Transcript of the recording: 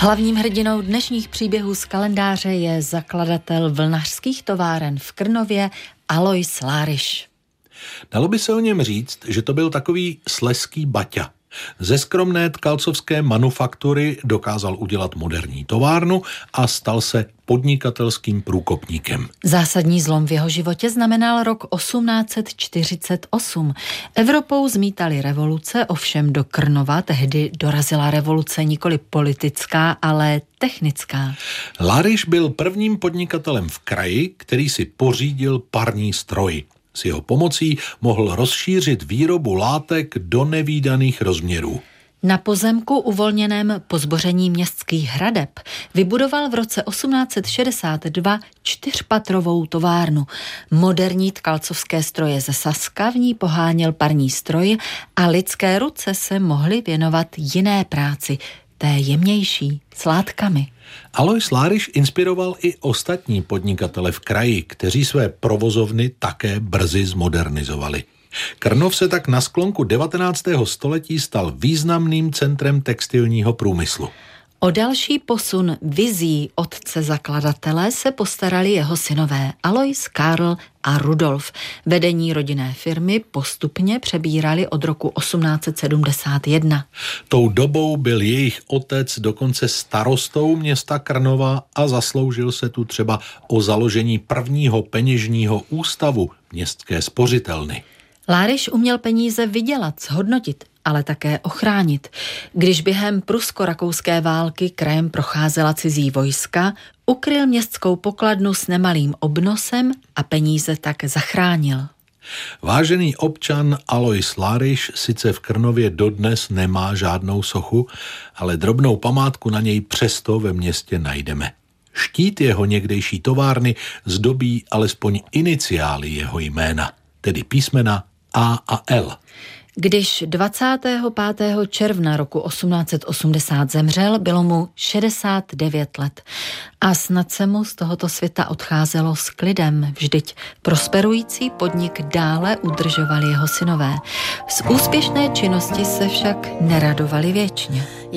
Hlavním hrdinou dnešních příběhů z kalendáře je zakladatel vlnařských továren v Krnově Alois Láryš. Dalo by se o něm říct, že to byl takový slezský Baťa. Ze skromné tkalcovské manufaktury dokázal udělat moderní továrnu a stal se podnikatelským průkopníkem. Zásadní zlom v jeho životě znamenal rok 1848. Evropou zmítaly revoluce, ovšem do Krnova tehdy dorazila revoluce nikoli politická, ale technická. Láryš byl prvním podnikatelem v kraji, který si pořídil parní stroj. S jeho pomocí mohl rozšířit výrobu látek do nevídaných rozměrů. Na pozemku uvolněném po zboření městských hradeb vybudoval v roce 1862 čtyřpatrovou továrnu. Moderní tkalcovské stroje ze Saska v ní poháněl parní stroj a lidské ruce se mohly věnovat jiné práci, té jemnější, s látkami. Alois Láryš inspiroval i ostatní podnikatele v kraji, kteří své provozovny také brzy zmodernizovali. Krnov se tak na sklonku 19. století stal významným centrem textilního průmyslu. O další posun vizí otce zakladatele se postarali jeho synové Alois, Karl a Rudolf. Vedení rodinné firmy postupně přebírali od roku 1871. Tou dobou byl jejich otec dokonce starostou města Krnova a zasloužil se tu třeba o založení prvního peněžního ústavu městské spořitelny. Láryš uměl peníze vydělat, zhodnotit, ale také ochránit. Když během prusko-rakouské války krajem procházela cizí vojska, ukryl městskou pokladnu s nemalým obnosem a peníze tak zachránil. Vážený občan Alois Láryš sice v Krnově dodnes nemá žádnou sochu, ale drobnou památku na něj přesto ve městě najdeme. Štít jeho někdejší továrny zdobí alespoň iniciály jeho jména, tedy písmena A a L. Když 25. června roku 1880 zemřel, bylo mu 69 let a snad se mu z tohoto světa odcházelo s klidem. Vždyť prosperující podnik dále udržovali jeho synové. Z úspěšné činnosti se však neradovali věčně.